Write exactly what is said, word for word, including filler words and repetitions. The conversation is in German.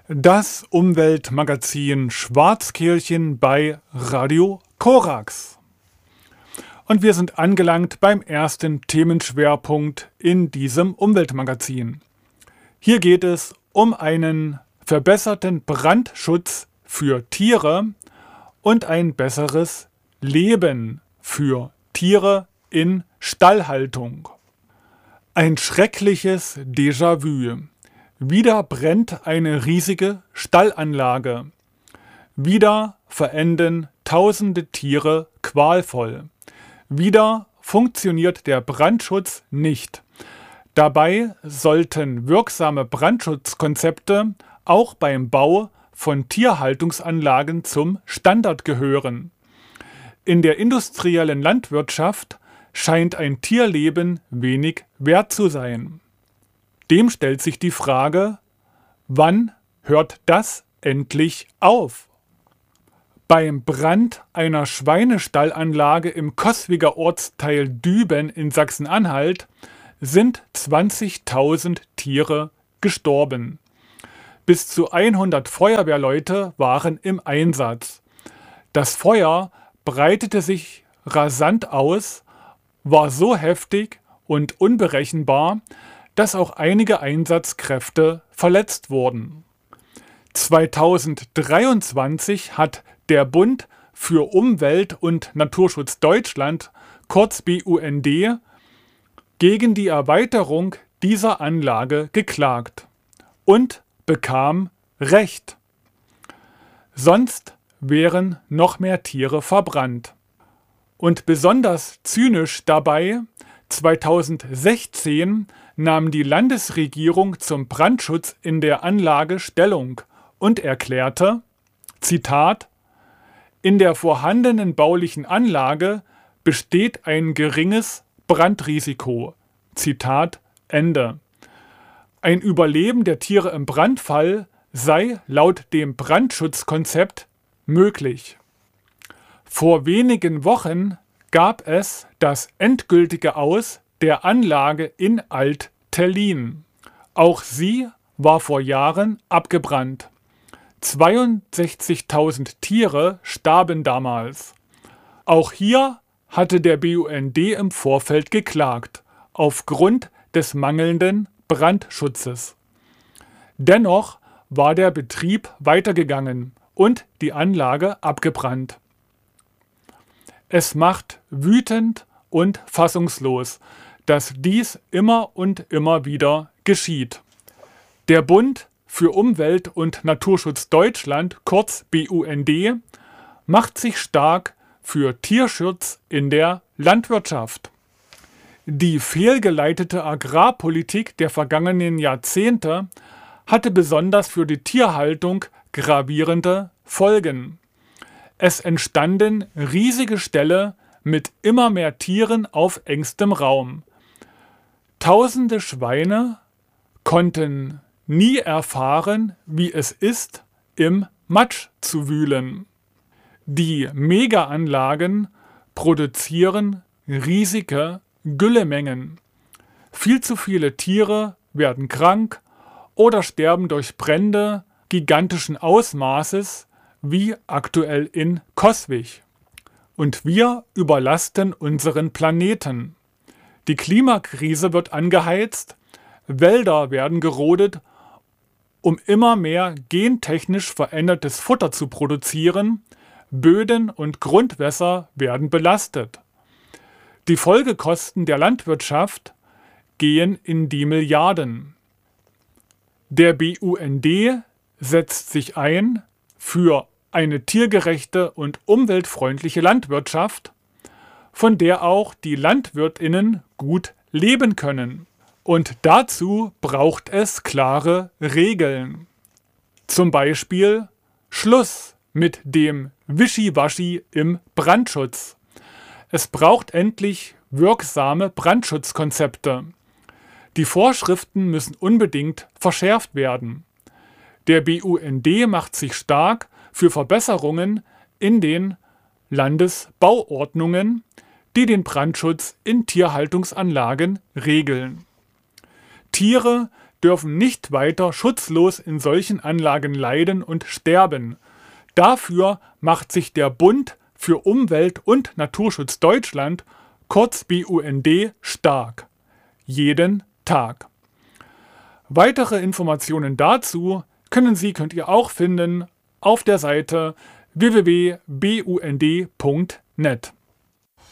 Das Umweltmagazin Schwarzkehlchen bei Radio Korax. Und wir sind angelangt beim ersten Themenschwerpunkt in diesem Umweltmagazin. Hier geht es um einen verbesserten Brandschutz für Tiere und ein besseres Leben für Tiere in Stallhaltung. Ein schreckliches Déjà-vu. Wieder brennt eine riesige Stallanlage. Wieder verenden tausende Tiere qualvoll. Wieder funktioniert der Brandschutz nicht. Dabei sollten wirksame Brandschutzkonzepte auch beim Bau von Tierhaltungsanlagen zum Standard gehören. In der industriellen Landwirtschaft scheint ein Tierleben wenig wert zu sein. Dem stellt sich die Frage, wann hört das endlich auf? Beim Brand einer Schweinestallanlage im Coswiger Ortsteil Düben in Sachsen-Anhalt sind zwanzigtausend Tiere gestorben. Bis zu hundert Feuerwehrleute waren im Einsatz. Das Feuer breitete sich rasant aus, war so heftig und unberechenbar, dass auch einige Einsatzkräfte verletzt wurden. zweitausenddreiundzwanzig hat der Bund für Umwelt und Naturschutz Deutschland, kurz B U N D, gegen die Erweiterung dieser Anlage geklagt und bekam Recht. Sonst wären noch mehr Tiere verbrannt. Und besonders zynisch dabei, zweitausendsechzehn nahm die Landesregierung zum Brandschutz in der Anlage Stellung und erklärte, Zitat, in der vorhandenen baulichen Anlage besteht ein geringes Brandrisiko. Zitat Ende. Ein Überleben der Tiere im Brandfall sei laut dem Brandschutzkonzept möglich. Vor wenigen Wochen gab es das endgültige Aus der Anlage in Alt-Tellin. Auch sie war vor Jahren abgebrannt. zweiundsechzigtausend Tiere starben damals. Auch hier hatte der B U N D im Vorfeld geklagt, aufgrund des mangelnden Brandschutzes. Dennoch war der Betrieb weitergegangen und die Anlage abgebrannt. Es macht wütend und fassungslos, dass dies immer und immer wieder geschieht. Der Bund für Umwelt und Naturschutz Deutschland, kurz B U N D, macht sich stark für Tierschutz in der Landwirtschaft. Die fehlgeleitete Agrarpolitik der vergangenen Jahrzehnte hatte besonders für die Tierhaltung gravierende Folgen. Es entstanden riesige Ställe mit immer mehr Tieren auf engstem Raum. Tausende Schweine konnten nie erfahren, wie es ist, im Matsch zu wühlen. Die Megaanlagen produzieren riesige Güllemengen. Viel zu viele Tiere werden krank oder sterben durch Brände gigantischen Ausmaßes, wie aktuell in Coswig. Und wir überlasten unseren Planeten. Die Klimakrise wird angeheizt, Wälder werden gerodet, um immer mehr gentechnisch verändertes Futter zu produzieren, Böden und Grundwässer werden belastet. Die Folgekosten der Landwirtschaft gehen in die Milliarden. Der B U N D setzt sich ein für eine tiergerechte und umweltfreundliche Landwirtschaft, von der auch die LandwirtInnen gut leben können. Und dazu braucht es klare Regeln. Zum Beispiel Schluss mit dem Wischiwaschi im Brandschutz. Es braucht endlich wirksame Brandschutzkonzepte. Die Vorschriften müssen unbedingt verschärft werden. Der B U N D macht sich stark für Verbesserungen in den Landesbauordnungen, die den Brandschutz in Tierhaltungsanlagen regeln. Tiere, dürfen nicht weiter schutzlos in solchen Anlagen leiden und sterben. Dafür macht sich der Bund für Umwelt- und Naturschutz Deutschland, kurz B U N D, stark. Jeden Tag. Weitere Informationen dazu können Sie, könnt ihr auch finden auf der Seite w w w punkt b u n d punkt net.